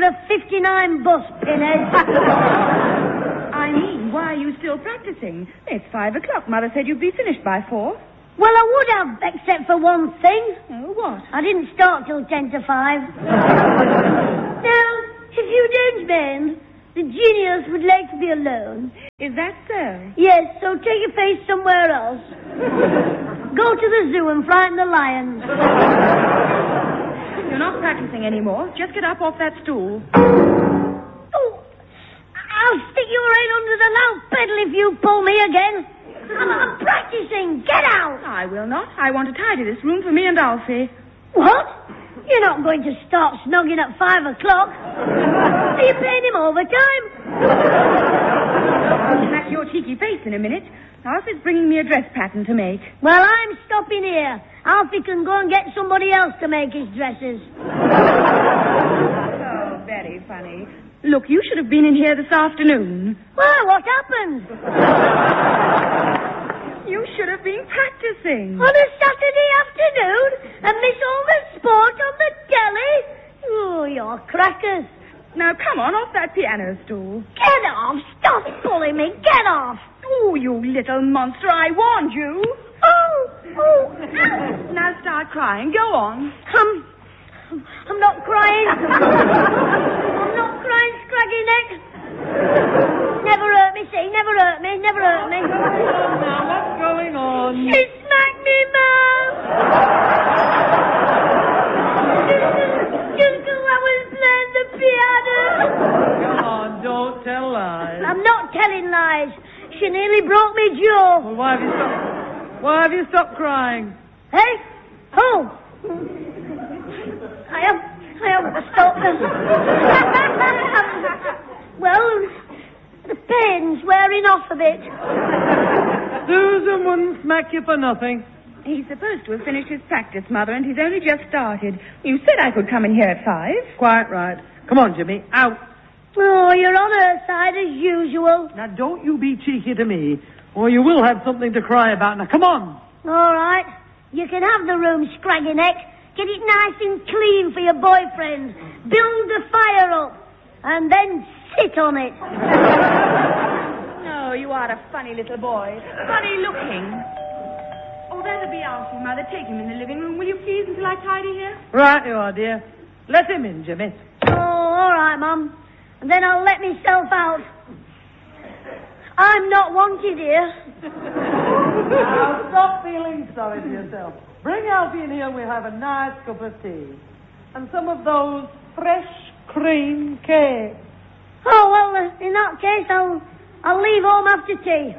a 59 bus, Pinhead. I mean, why are you still practicing? It's 5 o'clock. Mother said you'd be finished by 4. Well, I would have, except for one thing. Oh, what? I didn't start till 10 to 5. Now, if you don't mind, the genius would like to be alone. Is that so? Yes, so take your face somewhere else. Go to the zoo and frighten the lions. You're not practicing anymore. Just get up off that stool. Oh, I'll stick you right under the loud pedal if you pull me again. I'm practicing. Get out. I will not. I want to tidy this room for me and Alfie. What? You're not going to start snogging at 5 o'clock. Are you paying him overtime? Smack your cheeky face in a minute. Alfie's bringing me a dress pattern to make. Well, I'm stopping here. Alfie can go and get somebody else to make his dresses. Oh, very funny. Look, you should have been in here this afternoon. Well, what happened? You should have been practicing. On a Saturday afternoon and miss all the sport on the telly? Oh, you're crackers. Now, come on, off that piano stool. Get off. Stop pulling me. Get off. Oh, you little monster, I warned you. Oh. Now start crying. Go on. I'm not crying. I'm not crying, Scraggy Neck. Never hurt me, see? Never hurt me. Never hurt me. Now, what's going on? She smacked me, Mom. Just because I was playing the piano. Come on, don't tell lies. I'm not telling lies. She nearly broke me jaw. Well, why have you stopped crying? Hey? Oh. I have stopped them. Well, the pain's wearing off a bit. Susan wouldn't smack you for nothing. He's supposed to have finished his practice, Mother, and he's only just started. You said I could come in here at 5. Quite right. Come on, Jimmy, out. Oh, you're on her side as usual. Now, don't you be cheeky to me, or you will have something to cry about. Now, come on. All right. You can have the room, Scraggy Neck. Get it nice and clean for your boyfriend. Build the fire up. And then sit on it. Oh, you are a funny little boy. Funny looking. Oh, that'll be Alfie, Mother. Take him in the living room, will you please, until I tidy here? Right you are, dear. Let him in, Jimmy. Oh, all right, Mum. And then I'll let myself out. I'm not wanted here. Now, stop feeling sorry for yourself. Bring Alfie in here and we'll have a nice cup of tea. And some of those fresh cream cakes. Oh, well, in that case, I'll leave home after tea.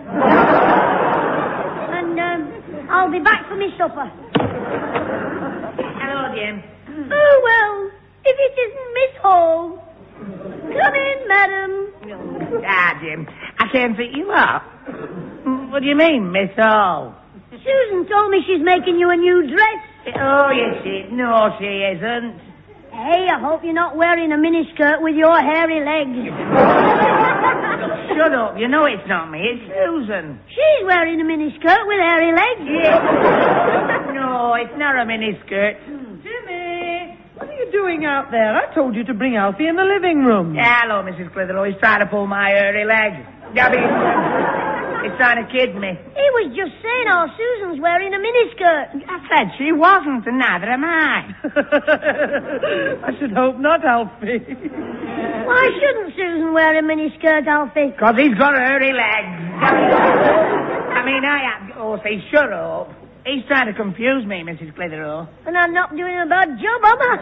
And I'll be back for my supper. Hello, Jim. Oh, well, if it isn't Miss Hall. Come in, madam. Jim, I can't pick you up. What do you mean, Miss Hall? Susan told me she's making you a new dress. Oh, yes, no, she isn't. Hey, I hope you're not wearing a miniskirt with your hairy legs. Shut up, you know it's not me, it's Susan. She's wearing a miniskirt with hairy legs. Yes. No, it's not a miniskirt. Jimmy, what are you doing out there? I told you to bring Alfie in the living room. Hello, Mrs. Clitheroe. He's trying to pull my hairy leg. He's trying to kid me. He was just saying, oh, Susan's wearing a miniskirt. I said she wasn't, and neither am I. I should hope not, Alfie. Why shouldn't Susan wear a miniskirt, Alfie? Because he's got hairy legs. I mean, oh, say, shut up. He's trying to confuse me, Mrs. Clitheroe. And I'm not doing a bad job, am I?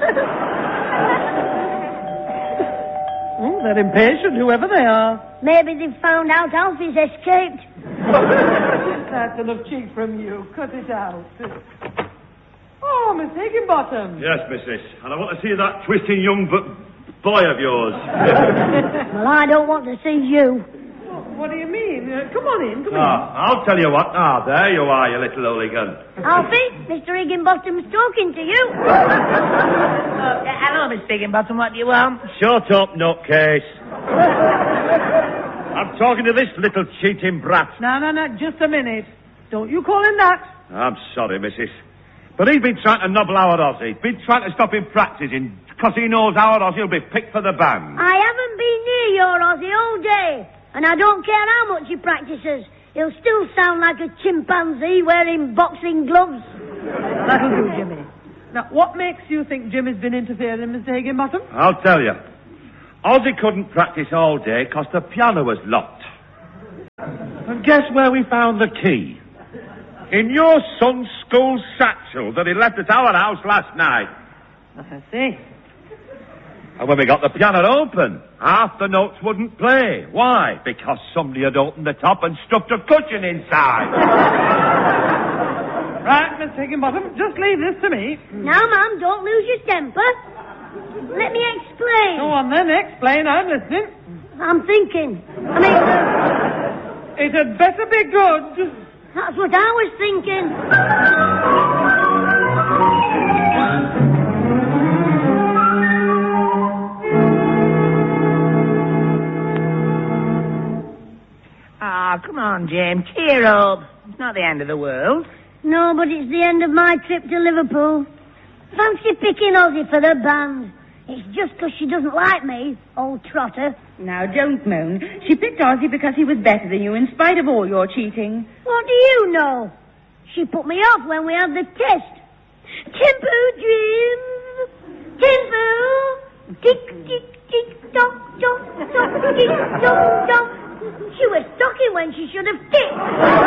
Oh, they're impatient, whoever they are. Maybe they've found out Alfie's escaped. That's enough cheek from you. Cut it out. Oh, Miss Higginbottom. Yes, missus. And I want to see that twisting young boy of yours. Well, I don't want to see you. What do you mean? Come on in, come in. I'll tell you what. There you are, you little hooligan. Alfie, Mr. Higginbottom's talking to you. Hello, Miss Higginbottom. What do you want? Shut up, nutcase. I'm talking to this little cheating brat. No, just a minute. Don't you call him that. I'm sorry, missus. But he's been trying to nobble our Aussie. He's been trying to stop him practicing. 'cause he knows our Ozzy will be picked for the band. I haven't been near your Ozzy all day, and I don't care how much he practices. He'll still sound like a chimpanzee wearing boxing gloves. That'll do, Jimmy. Now, what makes you think Jimmy's been interfering, Mr. Higginbottom? I'll tell you. Ozzy couldn't practice all day 'cause the piano was locked. And guess where we found the key? In your son's school satchel that he left at our house last night. I see. And when we got the piano open, half the notes wouldn't play. Why? Because somebody had opened the top and stuffed a cushion inside. Right, Miss Higginbottom, just leave this to me. Now, Mum, don't lose your temper. Let me explain. Go on then, explain, I'm listening. I'm thinking. It had better be good. That's what I was thinking. Ah, come on, Jim. Cheer up. It's not the end of the world. No, but it's the end of my trip to Liverpool. Fancy picking Ozzy for the band. It's just 'cause she doesn't like me, old trotter. Now, don't moan. She picked Ozzy because he was better than you in spite of all your cheating. What do you know? She put me off when we had the test. Tempo dreams. Tempo. Tick, tick, tick, tock, tock, tock, tick, tock, tock. She was talking when she should have ticked.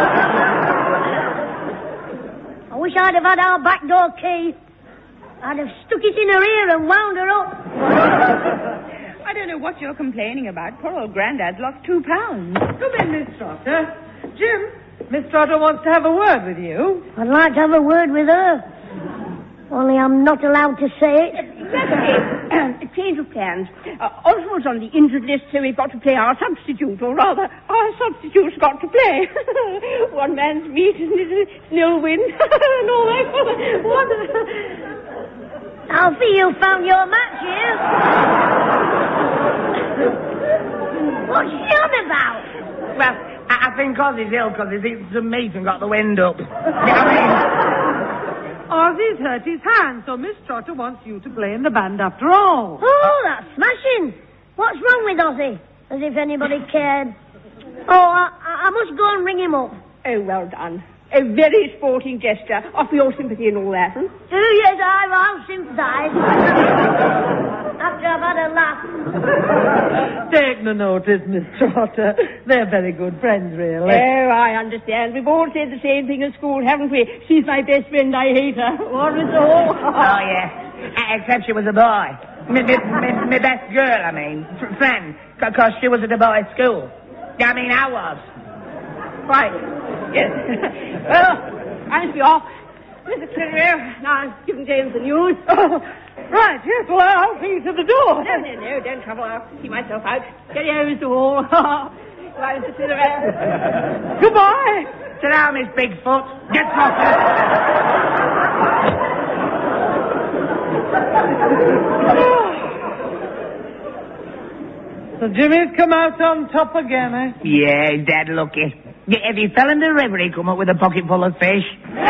I wish I'd have had our back door key. I'd have stuck it in her ear and wound her up. I don't know what you're complaining about. Poor old Grandad's lost 2 pounds. Come in, Miss Trotter. Jim, Miss Trotter wants to have a word with you. I'd like to have a word with her. Only I'm not allowed to say it. A change of plans. Oswald's on the injured list, so we've got to play our substitute, or rather, our substitute's got to play. One man's meat and it's a nil win and all that. Alfie, you found your match here. What's she on about? Well, I think Ozzy's ill because he's eaten some meat and got the wind up. I Ozzy's hurt his hand, so Miss Trotter wants you to play in the band after all. Oh, that's smashing. What's wrong with Ozzy? As if anybody cared. Oh, I must go and ring him up. Oh, well done. A very sporting gesture. Offer your sympathy and all that. Oh, yes, I'll sympathise. After I've had a laugh. Take no notice, Miss Trotter. They're very good friends, really. Oh, I understand. We've all said the same thing at school, haven't we? She's my best friend, I hate her. What is all? Oh, yeah. Except she was a boy. My best girl, I mean. Friend. Because she was at a boys' school. I mean, I was. Right. Yes. Well, I must be off. Mr. Clitheroe, now I've given James the news. Oh, right, yes, well, I'll see you to the door. No, don't trouble. I'll see myself out. Get your Mr. Hall. Goodbye, Mr. Clitheroe. Goodbye. Sit down, Miss Bigfoot. Get off. So Jimmy's come out on top again, eh? Yeah, he's dead lucky. If he fell in the river, he'd come up with a pocket full of fish.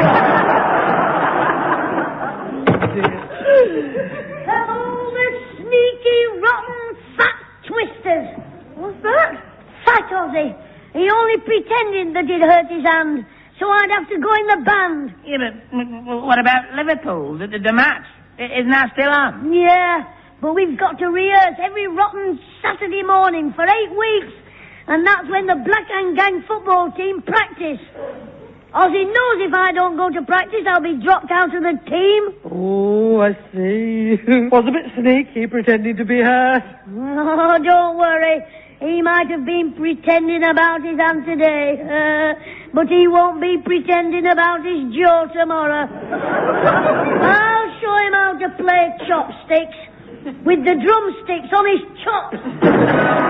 Oh, the sneaky, rotten, fat twisters. What's that? Fat Ozzy. He only pretended that it hurt his hand, so I'd have to go in the band. Yeah, but what about Liverpool, the match? Isn't that still on? Yeah, but we've got to rehearse every rotten Saturday morning for 8 weeks. And that's when the Black and Gang football team practice. Ozzy knows if I don't go to practice, I'll be dropped out of the team. Oh, I see. Was a bit sneaky, pretending to be hurt. Oh, don't worry. He might have been pretending about his hand today. But he won't be pretending about his jaw tomorrow. I'll show him how to play chopsticks. With the drumsticks on his chops.